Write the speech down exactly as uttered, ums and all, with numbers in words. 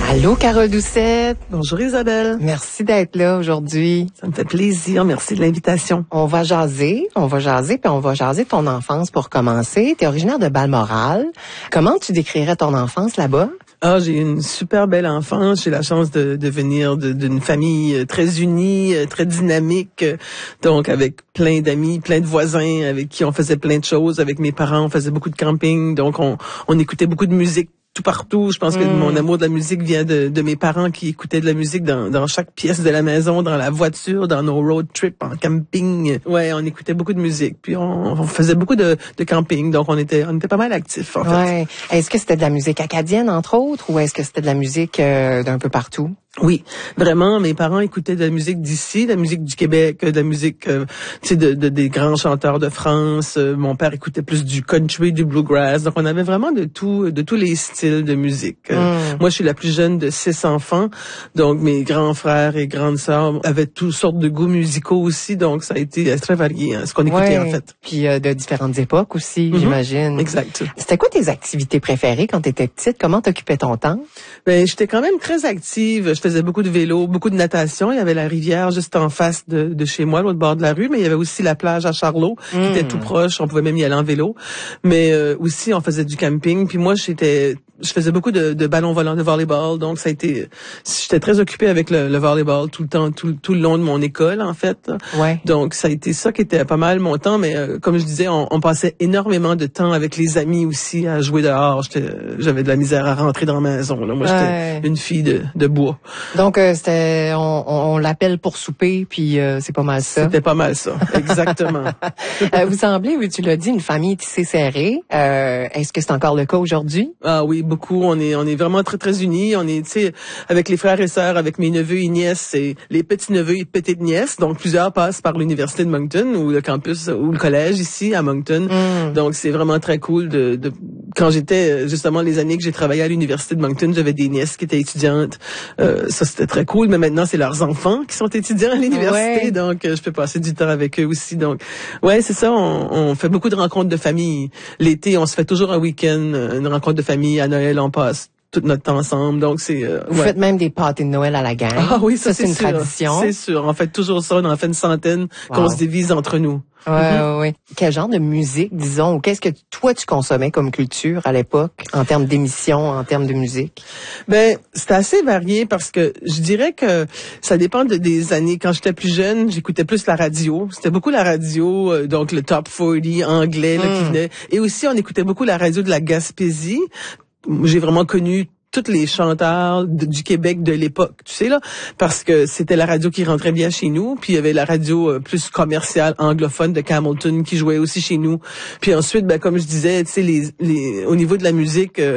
Allô, Carole Doucette. Bonjour Isabelle. Merci d'être là aujourd'hui. Ça me fait plaisir. Merci de l'invitation. On va jaser, on va jaser, puis on va jaser ton enfance pour commencer. Tu es originaire de Balmoral. Comment tu décrirais ton enfance là-bas? Ah, j'ai une super belle enfance. J'ai la chance de, de venir de, d'une famille très unie, très dynamique, donc avec plein d'amis, plein de voisins avec qui on faisait plein de choses. Avec mes parents, on faisait beaucoup de camping, donc on, on écoutait beaucoup de musique tout partout. Je pense que mmh. mon amour de la musique vient de, de mes parents qui écoutaient de la musique dans, dans chaque pièce de la maison, dans la voiture, dans nos road trips, en camping. Ouais, on écoutait beaucoup de musique. Puis on, on faisait beaucoup de, de camping, donc on était on était pas mal actifs en ouais. fait. Est-ce que c'était de la musique acadienne entre autres, ou est-ce que c'était de la musique euh, d'un peu partout? Oui, vraiment, mes parents écoutaient de la musique d'ici, de la musique du Québec, de la musique, euh, tu sais, de, de, des grands chanteurs de France. Euh, mon père écoutait plus du country, du bluegrass. Donc, on avait vraiment de tout, de tous les styles de musique. Euh, mm. Moi, je suis la plus jeune de six enfants. Donc, mes grands frères et grandes sœurs avaient toutes sortes de goûts musicaux aussi. Donc, ça a été très varié, hein, ce qu'on écoutait, ouais. en fait. Puis, euh, de différentes époques aussi, mm-hmm. j'imagine. Exact. C'était quoi tes activités préférées quand tu étais petite? Comment t'occupais ton temps? Ben, j'étais quand même très active. Je faisais beaucoup de vélo, beaucoup de natation. Il y avait la rivière juste en face de, de chez moi, l'autre bord de la rue, mais il y avait aussi la plage à Charlot, mmh. qui était tout proche. On pouvait même y aller en vélo. Mais euh, aussi, on faisait du camping. Puis moi, j'étais, je faisais beaucoup de, de ballons volants, de volleyball. Donc, ça a été, j'étais très occupée avec le, le volleyball tout le temps, tout, tout le long de mon école, en fait. Ouais. Donc, ça a été ça qui était pas mal mon temps. Mais euh, comme je disais, on, on passait énormément de temps avec les amis aussi à jouer dehors. J'étais, j'avais de la misère à rentrer dans la maison. Là. Moi, j'étais ouais. une fille de, de bois. Donc, euh, c'était, on, on l'appelle pour souper, puis euh, c'est pas mal ça. C'était pas mal ça, exactement. euh, vous semblez, oui, tu l'as dit, une famille tissée serrée. Euh, est-ce que c'est encore le cas aujourd'hui? Ah oui, beaucoup. On est, on est vraiment très très unis. On est, tu sais, avec les frères et sœurs, avec mes neveux et nièces, et les petits neveux et petites nièces. Donc plusieurs passent par l'université de Moncton ou le campus ou le collège ici à Moncton. Mm. Donc c'est vraiment très cool de, de quand j'étais justement les années que j'ai travaillé à l'université de Moncton, j'avais des nièces qui étaient étudiantes. Euh, ça c'était très cool. Mais maintenant c'est leurs enfants qui sont étudiants à l'université, ouais. donc euh, je peux passer du temps avec eux aussi. Donc ouais, c'est ça. On, on fait beaucoup de rencontres de famille. L'été, on se fait toujours un week-end, une rencontre de famille. À Noël, on passe tout notre temps ensemble. Donc c'est euh, vous ouais. faites même des pâtés de Noël à la gang. Ah oui, ça, ça c'est, c'est une sûr. tradition. C'est sûr. On fait toujours ça. On en fait une centaine wow. qu'on se divise entre nous. Ouais, mm-hmm. ouais, ouais. Quel genre de musique, disons, ou qu'est-ce que toi tu consommais comme culture à l'époque, en termes d'émissions, en termes de musique? Ben, c'était assez varié parce que je dirais que ça dépend de, des années. Quand j'étais plus jeune, j'écoutais plus la radio. C'était beaucoup la radio, euh, donc le top quarante anglais là, mm. qui venait. Et aussi, on écoutait beaucoup la radio de la Gaspésie. J'ai vraiment connu tous les chanteurs de, du Québec de l'époque, tu sais là, parce que c'était la radio qui rentrait bien chez nous, puis il y avait la radio euh, plus commerciale anglophone de Campbellton qui jouait aussi chez nous. Puis ensuite, ben comme je disais, tu sais les, les au niveau de la musique euh,